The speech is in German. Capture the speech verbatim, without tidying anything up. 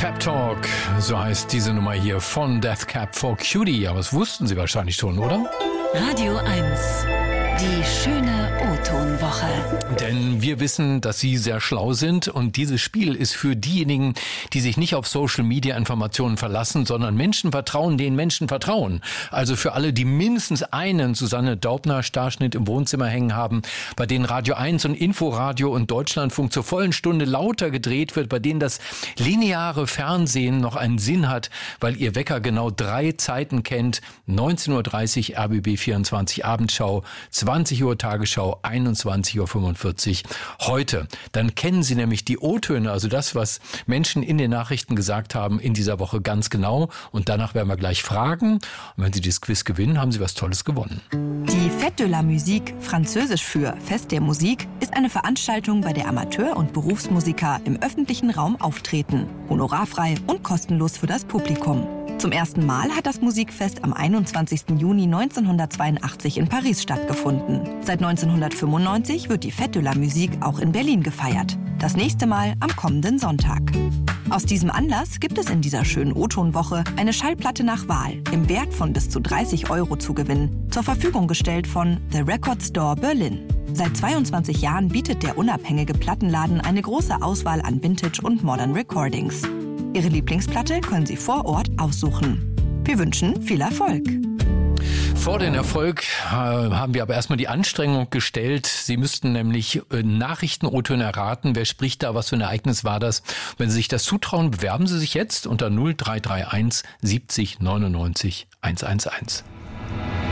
Pep Talk, so heißt diese Nummer hier von Death Cab for Cutie. Aber das wussten Sie wahrscheinlich schon, oder? Radio eins, die schöne O-Ton-Woche. Denn wir wissen, dass Sie sehr schlau sind und dieses Spiel ist für diejenigen, die sich nicht auf Social-Media-Informationen verlassen, sondern Menschen vertrauen, denen Menschen vertrauen. Also für alle, die mindestens einen Susanne Daubner-Starschnitt im Wohnzimmer hängen haben, bei denen Radio eins und Inforadio und Deutschlandfunk zur vollen Stunde lauter gedreht wird, bei denen das lineare Fernsehen noch einen Sinn hat, weil ihr Wecker genau drei Zeiten kennt. neunzehn Uhr dreißig R B B vierundzwanzig Abendschau, zwanzig Uhr Tagesschau, einundzwanzig Uhr fünfundvierzig heute. Dann kennen Sie nämlich die O-Töne, also das, was Menschen in den Nachrichten gesagt haben in dieser Woche ganz genau. Und danach werden wir gleich fragen. Und wenn Sie dieses Quiz gewinnen, haben Sie was Tolles gewonnen. Die Fête de la Musique, französisch für Fest der Musik, ist eine Veranstaltung, bei der Amateur- und Berufsmusiker im öffentlichen Raum auftreten. Honorarfrei und kostenlos für das Publikum. Zum ersten Mal hat das Musikfest am einundzwanzigsten Juni neunzehnhundertzweiundachtzig in Paris stattgefunden. Seit neunzehnhundertfünfundneunzig wird die Fête de la Musique auch in Berlin gefeiert. Das nächste Mal am kommenden Sonntag. Aus diesem Anlass gibt es in dieser schönen O-Ton-Woche eine Schallplatte nach Wahl im Wert von bis zu dreißig Euro zu gewinnen, zur Verfügung gestellt von The Record Store Berlin. Seit zweiundzwanzig Jahren bietet der unabhängige Plattenladen eine große Auswahl an Vintage- und Modern Recordings. Ihre Lieblingsplatte können Sie vor Ort aussuchen. Wir wünschen viel Erfolg. Vor den Erfolg äh, haben wir aber erstmal die Anstrengung gestellt. Sie müssten nämlich äh, Nachrichten-O-Töne erraten. Wer spricht da? Was für ein Ereignis war das? Wenn Sie sich das zutrauen, bewerben Sie sich jetzt unter null drei drei eins siebzig neunundneunzig hundertundzehn.